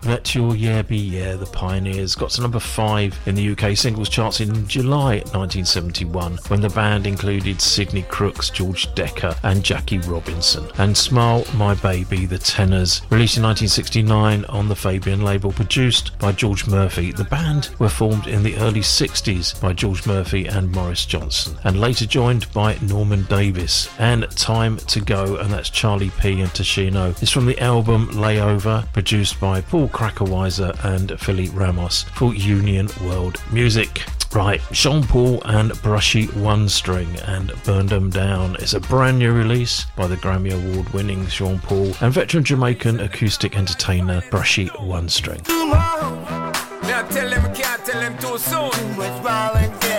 Let Your Yeah Be Yeah, The Pioneers, got to number 5 in the UK singles charts in July 1971 when the band included Sidney Crooks, George Decker and Jackie Robinson. And Smile My Baby, The Tenors, released in 1969 on the Fabian label, produced by George Murphy. The band were formed in the early 60s by George Murphy and Morris Johnson, and later joined by Norman Davis. And Time to Go, and that's Charlie P and Tashino. It's from the album Layover, produced by Paul Crackerweiser and Philly Ramos for Union World Music. Right, Sean Paul and Brushy One String and Burned 'Em Down is a brand new release by the Grammy Award winning Sean Paul and veteran Jamaican acoustic entertainer Brushy One String. Too long. Now tell them, can't tell them too soon. Too much violence.